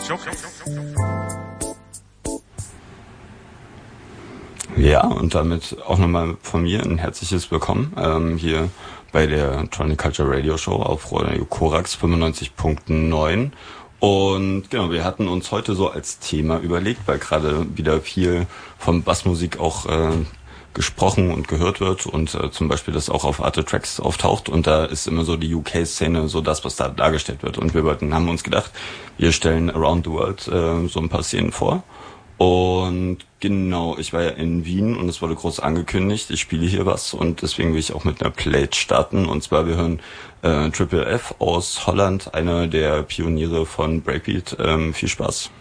Ja, und damit auch nochmal von mir ein herzliches Willkommen hier bei der Tronic Culture Radio Show auf Radio Korax 95.9. Und genau, wir hatten uns heute so als Thema überlegt, weil gerade wieder viel von Bassmusik auch gesprochen und gehört wird und zum Beispiel das auch auf Arte Tracks auftaucht, und da ist immer so die UK-Szene so das, was da dargestellt wird, und wir haben uns gedacht, wir stellen Around the World so ein paar Szenen vor. Und genau, ich war ja in Wien und es wurde groß angekündigt, ich spiele hier was, und deswegen will ich auch mit einer Plate starten. Und zwar, wir hören Triple F aus Holland, einer der Pioniere von Breakbeat. Viel Spaß.